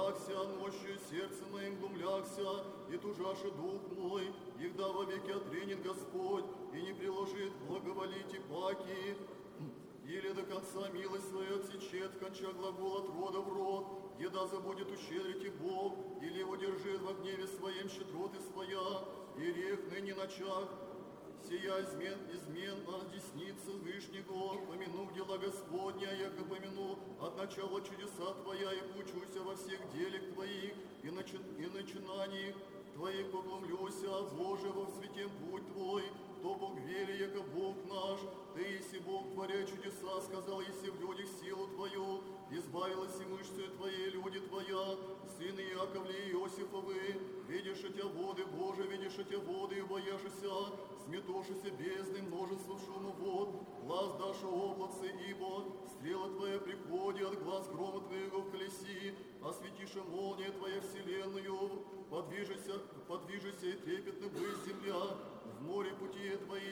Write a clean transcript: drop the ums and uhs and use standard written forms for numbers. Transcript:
напрягся, ночью сердце моим глумлягся, и тужаше дух мой, егда вовеки отринет Господь, и не приложит благоволить и паки. Или до конца милость свою отсечет, конча глагол от рода в род, еда забудет ущедрить и Бог, или его держит во гневе своем щедроты своя, и рех ныне начах, сия изменно десница Вышнего, помянув дела Господня, яко помяну от начала чудеса Твоя, и поучуся во всех делях Твоих, и начинаниях Твоих поглумлюся, Боже, во святем путь Твой, то Бог вери, яко Бог наш, Ты еси Бог, творя чудеса, сказал еси в людях силу Твою, избавилась и мышцею Твоей люди Твоя, сыны Яковли и Иосифовы, видишь эти воды, Боже, видишь эти воды, и бояшься, сметошися бездны, множество шума вод, глаз даша облацы, ибо стрела Твоя приходит, глаз грома Твоего в колеси, осветиша молния Твоя вселенную, подвижися и трепетно брысь земля, в море пути Твои